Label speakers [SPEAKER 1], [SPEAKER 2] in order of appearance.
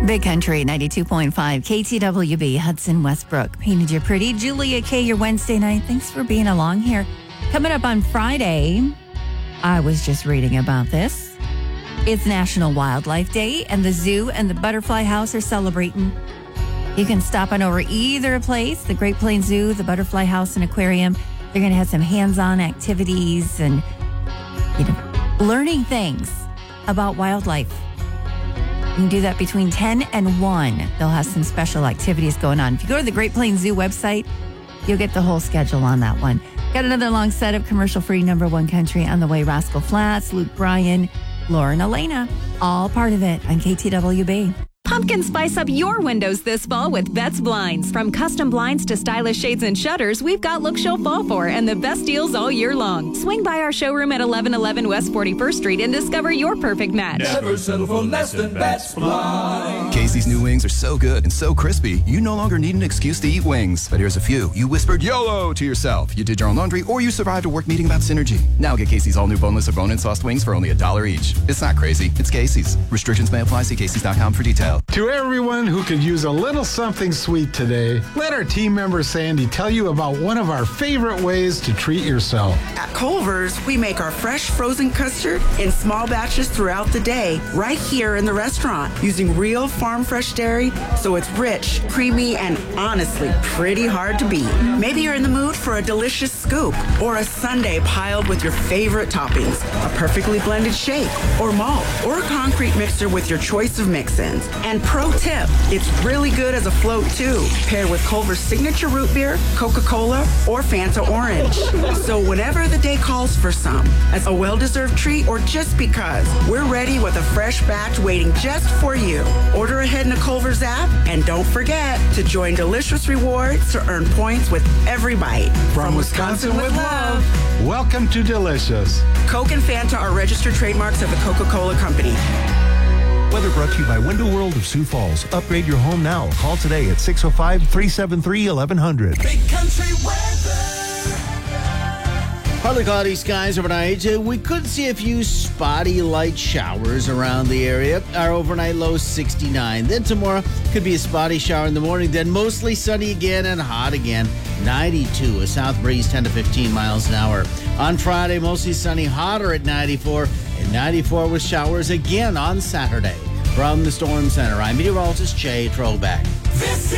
[SPEAKER 1] Big Country 92.5 KTWB Hudson Westbrook. Painted you pretty. Julia K, your Wednesday night. Thanks for being along here. Coming up on Friday, I was just reading about this. It's National Wildlife Day, and the zoo and the Butterfly House are celebrating. You can stop on over either place, the Great Plains Zoo, the Butterfly House and Aquarium. They're going to have some hands-on activities and, learning things about wildlife. You can do that between 10 and 1. They'll have some special activities going on. If you go to the Great Plains Zoo website, you'll get the whole schedule on that one. Got another long set of commercial-free number one country on the way. Rascal Flatts, Luke Bryan, Lauren Elena, all part of it on KTWB.
[SPEAKER 2] Pumpkin spice up your windows this fall with Betts Blinds. From custom blinds to stylish shades and shutters, we've got looks you'll fall for and the best deals all year long. Swing by our showroom at 1111 West 41st Street and discover your perfect match.
[SPEAKER 3] Never settle for less than Betts Blinds.
[SPEAKER 4] Casey's new wings are so good and so crispy, you no longer need an excuse to eat wings. But here's a few. You whispered YOLO to yourself. You did your own laundry, or you survived a work meeting about synergy. Now get Casey's all new boneless or bone-in sauced wings for only $1 each. It's not crazy. It's Casey's. Restrictions may apply. See Casey's.com for details.
[SPEAKER 5] To everyone who could use a little something sweet today, let our team member Sandy tell you about one of our favorite ways to treat yourself.
[SPEAKER 6] At Culver's, we make our fresh frozen custard in small batches throughout the day, right here in the restaurant, using real farm fresh dairy, so it's rich, creamy, and honestly pretty hard to beat. Maybe you're in the mood for a delicious scoop or a sundae piled with your favorite toppings, a perfectly blended shake or malt, or a concrete mixer with your choice of mix-ins. And pro tip, it's really good as a float too, paired with Culver's signature root beer, Coca-Cola, or Fanta Orange. So whenever the day calls for some, as a well-deserved treat or just because, we're ready with a fresh batch waiting just for you. Order ahead in the Culver's app, and don't forget to join Delicious Rewards to earn points with every bite.
[SPEAKER 5] From Wisconsin with love, welcome to Delicious.
[SPEAKER 6] Coke and Fanta are registered trademarks of the Coca-Cola Company.
[SPEAKER 7] Weather brought to you by Window World of Sioux Falls. Upgrade your home now. Call today at 605-373-1100.
[SPEAKER 3] Big country weather.
[SPEAKER 8] Partly cloudy skies overnight. We could see a few spotty light showers around the area. Our overnight low 69. Then tomorrow could be a spotty shower in the morning. Then mostly sunny again and hot again. 92. A south breeze 10 to 15 miles an hour. On Friday, mostly sunny, hotter at 94. And 94 with showers again on Saturday. From the Storm Center, I'm meteorologist Jay Trobeck.